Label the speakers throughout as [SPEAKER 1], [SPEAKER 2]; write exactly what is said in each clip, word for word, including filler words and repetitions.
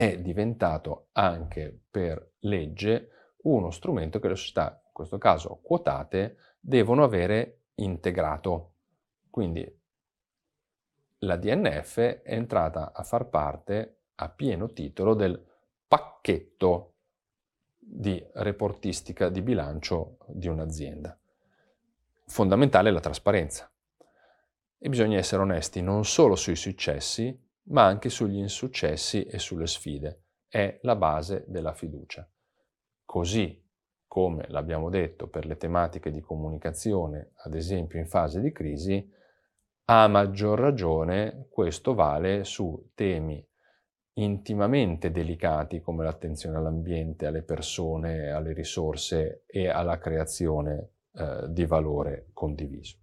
[SPEAKER 1] è diventato anche per legge uno strumento che le società, in questo caso quotate, devono avere integrato. Quindi la D N F è entrata a far parte a pieno titolo del pacchetto di reportistica di bilancio di un'azienda. Fondamentale è la trasparenza e bisogna essere onesti non solo sui successi, ma anche sugli insuccessi e sulle sfide. È la base della fiducia. Così come l'abbiamo detto per le tematiche di comunicazione, ad esempio in fase di crisi, a maggior ragione questo vale su temi intimamente delicati come l'attenzione all'ambiente, alle persone, alle risorse e alla creazione eh, di valore condiviso.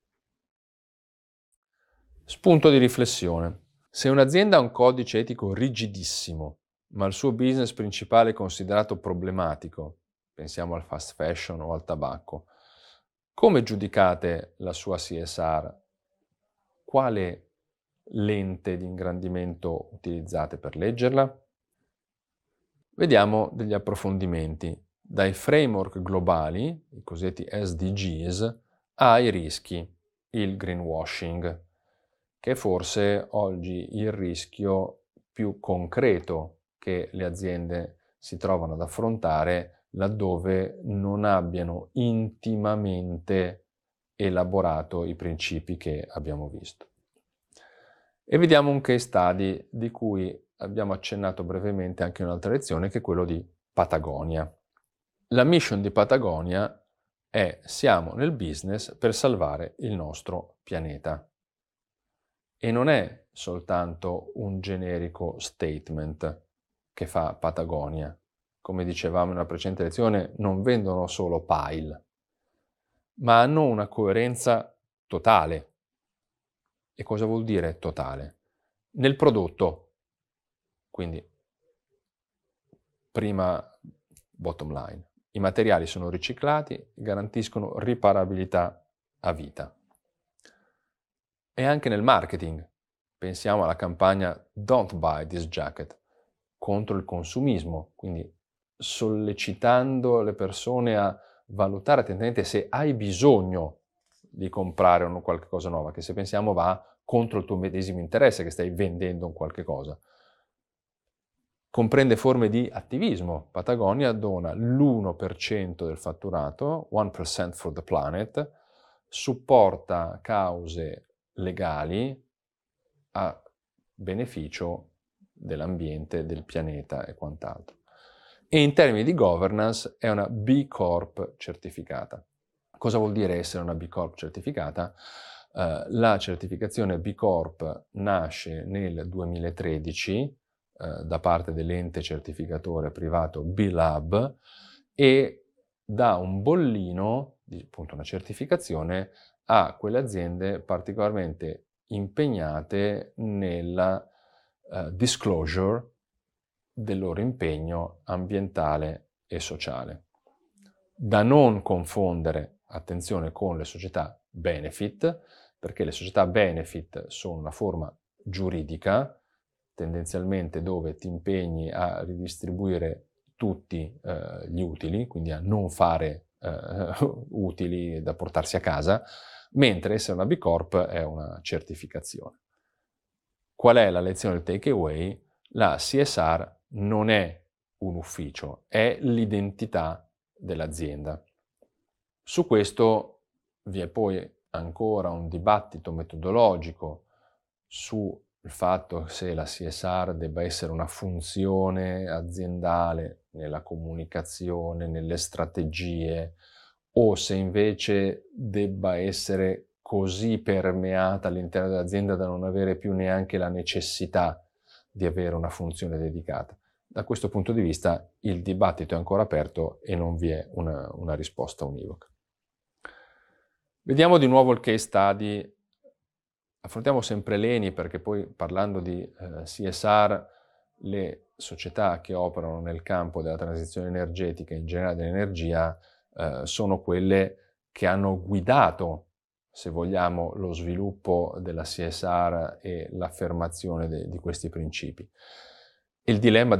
[SPEAKER 1] Spunto di riflessione. Se un'azienda ha un codice etico rigidissimo, ma il suo business principale è considerato problematico, pensiamo al fast fashion o al tabacco, come giudicate la sua C S R? Quale lente di ingrandimento utilizzate per leggerla? Vediamo degli approfondimenti, dai framework globali, i cosiddetti S D Gs, ai rischi, il greenwashing, che è forse oggi il rischio più concreto che le aziende si trovano ad affrontare laddove non abbiano intimamente elaborato i principi che abbiamo visto. E vediamo un case study di cui abbiamo accennato brevemente anche in un'altra lezione, che è quello di Patagonia. La mission di Patagonia è: siamo nel business per salvare il nostro pianeta. E non è soltanto un generico statement che fa Patagonia. Come dicevamo in una precedente lezione, non vendono solo pile, ma hanno una coerenza totale. E cosa vuol dire totale? Nel prodotto, quindi prima bottom line, i materiali sono riciclati, garantiscono riparabilità a vita. E anche nel marketing, pensiamo alla campagna Don't Buy This Jacket, contro il consumismo, quindi sollecitando le persone a valutare attentamente se hai bisogno di comprare un qualche cosa nuova, che se pensiamo va contro il tuo medesimo interesse, che stai vendendo un qualche cosa. Comprende forme di attivismo. Patagonia dona l'uno per cento del fatturato, one percent for the planet, supporta cause legali a beneficio dell'ambiente, del pianeta e quant'altro. E in termini di governance è una B Corp certificata. Cosa vuol dire essere una B Corp certificata? Uh, la certificazione B Corp nasce nel duemilatredici uh, da parte dell'ente certificatore privato B-Lab e dà un bollino, appunto una certificazione, a quelle aziende particolarmente impegnate nella uh, disclosure del loro impegno ambientale e sociale. Da non confondere, attenzione, con le società benefit, perché le società benefit sono una forma giuridica, tendenzialmente dove ti impegni a ridistribuire tutti eh, gli utili, quindi a non fare eh, utili da portarsi a casa, mentre essere una B Corp è una certificazione. Qual è la lezione del takeaway? La C S R non è un ufficio, è l'identità dell'azienda. Su questo vi è poi ancora un dibattito metodologico sul fatto se la C S R debba essere una funzione aziendale nella comunicazione, nelle strategie, o se invece debba essere così permeata all'interno dell'azienda da non avere più neanche la necessità di avere una funzione dedicata. Da questo punto di vista il dibattito è ancora aperto e non vi è una, una risposta univoca. Vediamo di nuovo il case study. Affrontiamo sempre l'E N I perché poi, parlando di eh, C S R, le società che operano nel campo della transizione energetica e in generale dell'energia eh, sono quelle che hanno guidato, se vogliamo, lo sviluppo della C S R e l'affermazione de- di questi principi. Il dilemma